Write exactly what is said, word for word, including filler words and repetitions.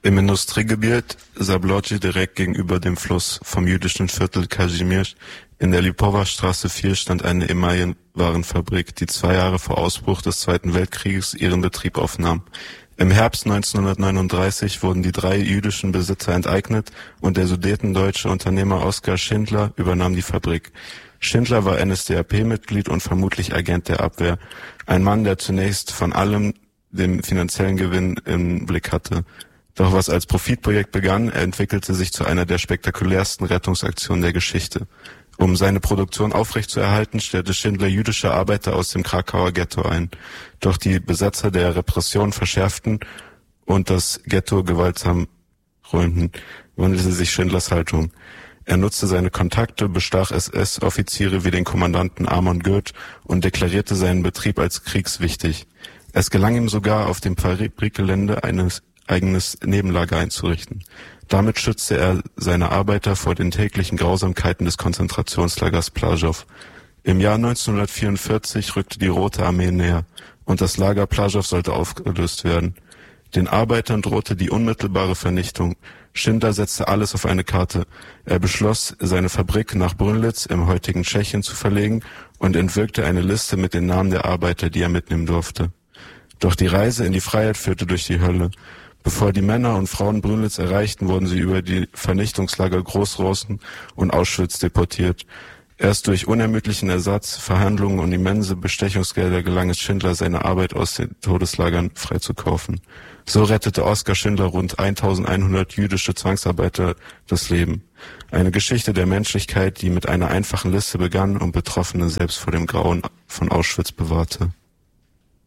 Im Industriegebiet Zablocki, direkt gegenüber dem Fluss vom jüdischen Viertel Kazimierz in der Lipowa Straße vier, stand eine Emaillenwarenfabrik, die zwei Jahre vor Ausbruch des Zweiten Weltkrieges ihren Betrieb aufnahm. Im Herbst neunzehnhundertneununddreißig wurden die drei jüdischen Besitzer enteignet und der sudetendeutsche Unternehmer Oskar Schindler übernahm die Fabrik. Schindler war N S D A P-Mitglied und vermutlich Agent der Abwehr. Ein Mann, der zunächst von allem den finanziellen Gewinn im Blick hatte. Doch was als Profitprojekt begann, entwickelte sich zu einer der spektakulärsten Rettungsaktionen der Geschichte. Um seine Produktion aufrechtzuerhalten, stellte Schindler jüdische Arbeiter aus dem Krakauer Ghetto ein. Doch die Besatzer der Repression verschärften und das Ghetto gewaltsam räumten, wandelte sich Schindlers Haltung. Er nutzte seine Kontakte, bestach S S-Offiziere wie den Kommandanten Amon Goeth und deklarierte seinen Betrieb als kriegswichtig. Es gelang ihm sogar, auf dem Fabrikgelände eines eigenes Nebenlager einzurichten. Damit schützte er seine Arbeiter vor den täglichen Grausamkeiten des Konzentrationslagers Plazow. Im Jahr neunzehnhundertvierundvierzig rückte die Rote Armee näher und das Lager Plazow sollte aufgelöst werden. Den Arbeitern drohte die unmittelbare Vernichtung. Schindler setzte alles auf eine Karte. Er beschloss, seine Fabrik nach Brünnlitz im heutigen Tschechien zu verlegen und entwirkte eine Liste mit den Namen der Arbeiter, die er mitnehmen durfte. Doch die Reise in die Freiheit führte durch die Hölle. Bevor die Männer und Frauen Brünnlitz erreichten, wurden sie über die Vernichtungslager Großrosen und Auschwitz deportiert. Erst durch unermüdlichen Ersatz, Verhandlungen und immense Bestechungsgelder gelang es Schindler, seine Arbeit aus den Todeslagern freizukaufen. So rettete Oskar Schindler rund eintausendeinhundert jüdische Zwangsarbeiter das Leben. Eine Geschichte der Menschlichkeit, die mit einer einfachen Liste begann und Betroffene selbst vor dem Grauen von Auschwitz bewahrte.